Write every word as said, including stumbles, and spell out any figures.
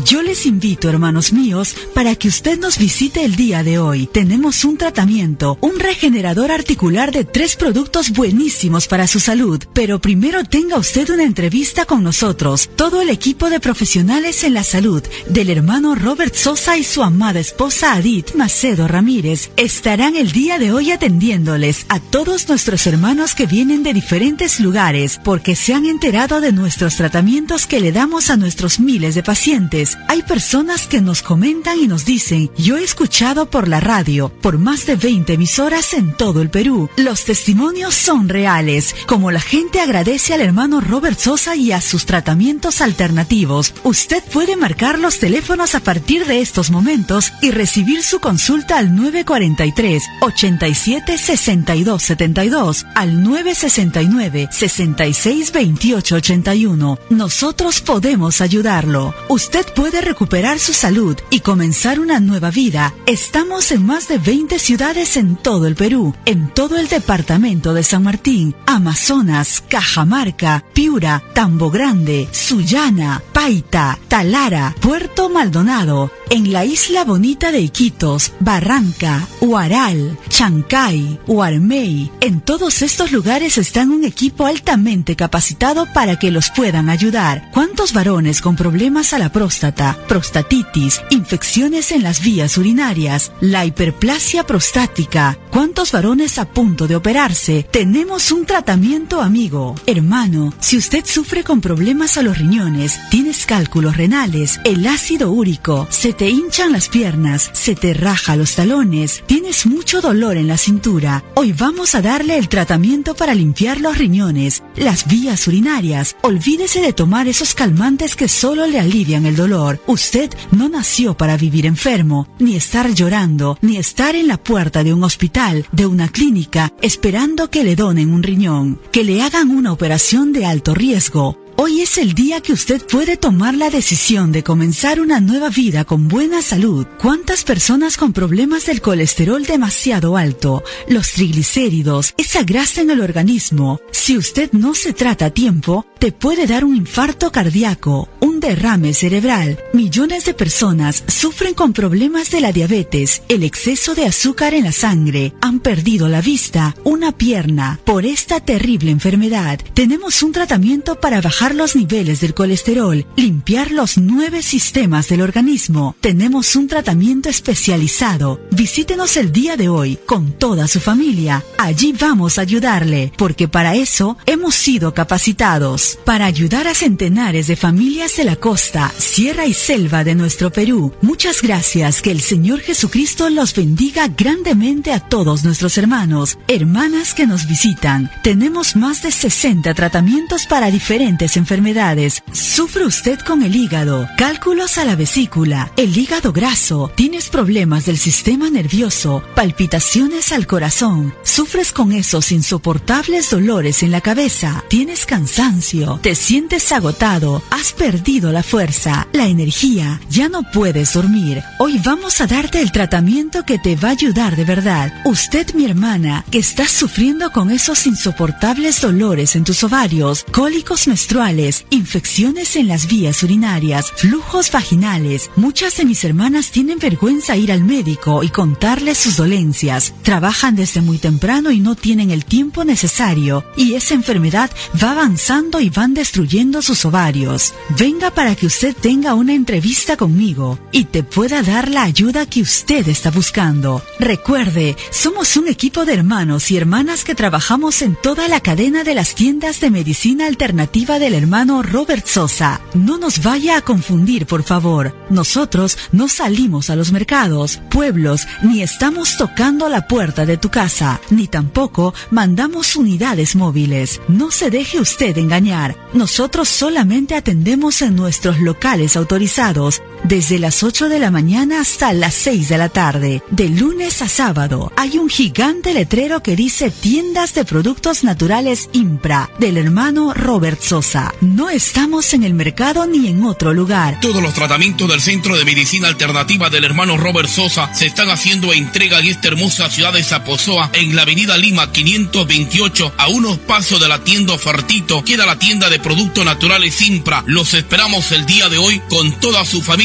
Yo les invito, hermanos míos, para que usted nos visite el día de hoy. Tenemos un tratamiento, un regenerador articular de tres productos buenísimos para su salud. Pero primero tenga usted una entrevista con nosotros, todo el equipo de profesionales en la salud, del hermano Robert Sosa y su amada esposa Adit Macedo Ramírez, estarán el día de hoy atendiéndoles a todos nuestros hermanos que vienen de diferentes lugares, porque se han enterado de nuestros tratamientos que le damos a nuestros miles de pacientes. Hay personas que nos comentan y nos dicen: yo he escuchado por la radio, por más de veinte emisoras en todo el Perú. Los testimonios son reales, como la gente agradece al hermano Robert Sosa y a sus tratamientos alternativos. Usted puede marcar los teléfonos a partir de estos momentos y recibir su consulta al nueve cuatro tres, ocho siete, seis dos siete dos, al nueve seis nueve, seis seis dos ocho ocho uno. Nosotros podemos ayudarlo. Usted puede recuperar su salud y comenzar una nueva vida. Estamos en más de veinte ciudades en todo el Perú, en todo el departamento de San Martín, Amazonas, Cajamarca, Piura, Tambo Grande, Sullana, Paita, Talara, Puerto Maldonado, en la isla bonita de Iquitos, Barranca, Huaral, Chancay, Huarmey. En todos estos lugares están un equipo altamente capacitado para que los puedan ayudar. ¿Cuántos varones con problemas a la próstata, prostatitis, infecciones en las vías urinarias, la hiperplasia prostática? ¿Cuántos varones a punto de operarse? Tenemos un tratamiento, amigo. Hermano, si usted sufre con problemas a los riñones, tienes cálculos renales, el ácido úrico, se te hinchan las piernas, se te raja los talones, tienes mucho dolor en la cintura, hoy vamos a darle el tratamiento para limpiar los riñones, las vías urinarias. Olvídese de tomar esos calmantes que solo le alivian el dolor. Usted no nació para vivir enfermo, ni estar llorando, ni estar en la puerta de un hospital, de una clínica, esperando que le donen un riñón, que le hagan una operación de alto riesgo. Hoy es el día que usted puede tomar la decisión de comenzar una nueva vida con buena salud. ¿Cuántas personas con problemas del colesterol demasiado alto, los triglicéridos, esa grasa en el organismo? Si usted no se trata a tiempo, te puede dar un infarto cardíaco, un derrame cerebral. Millones de personas sufren con problemas de la diabetes, el exceso de azúcar en la sangre, han perdido la vista, una pierna. Por esta terrible enfermedad, tenemos un tratamiento para bajar los niveles del colesterol, limpiar los nueve sistemas del organismo. Tenemos un tratamiento especializado. Visítenos el día de hoy con toda su familia. Allí vamos a ayudarle, porque para eso hemos sido capacitados. Para ayudar a centenares de familias de la costa, sierra y selva de nuestro Perú. Muchas gracias. Que el Señor Jesucristo los bendiga grandemente a todos nuestros hermanos, hermanas que nos visitan. Tenemos más de sesenta tratamientos para diferentes enfermedades. ¿Sufre usted con el hígado, cálculos a la vesícula, el hígado graso? ¿Tienes problemas del sistema nervioso, palpitaciones al corazón? ¿Sufres con esos insoportables dolores en la cabeza? ¿Tienes cansancio? ¿Te sientes agotado? ¿Has perdido la fuerza, la energía? ¿Ya no puedes dormir? Hoy vamos a darte el tratamiento que te va a ayudar de verdad. Usted, mi hermana, que estás sufriendo con esos insoportables dolores en tus ovarios, cólicos menstruales, infecciones en las vías urinarias, flujos vaginales. Muchas de mis hermanas tienen vergüenza a ir al médico y contarles sus dolencias. Trabajan desde muy temprano y no tienen el tiempo necesario, y esa enfermedad va avanzando y van destruyendo sus ovarios. Venga para que usted tenga una entrevista conmigo y te pueda dar la ayuda que usted está buscando. Recuerde, somos un equipo de hermanos y hermanas que trabajamos en toda la cadena de las tiendas de medicina alternativa del hermano Robert Sosa. No nos vaya a confundir, por favor. Nosotros no salimos a los mercados, pueblos, ni estamos tocando la puerta de tu casa, ni tampoco mandamos unidades móviles. No se deje usted engañar. Nosotros solamente atendemos en nuestros locales autorizados, desde las ocho de la mañana hasta las seis de la tarde, de lunes a sábado. Hay un gigante letrero que dice Tiendas de Productos Naturales Impra, del hermano Robert Sosa. No estamos en el mercado ni en otro lugar. Todos los tratamientos del Centro de Medicina Alternativa del hermano Robert Sosa se están haciendo a entrega en esta hermosa ciudad de Zaposoa, en la avenida Lima quinientos veintiocho, a unos pasos de la tienda Ofertito, queda la tienda de Productos Naturales Impra. Los esperamos el día de hoy con toda su familia.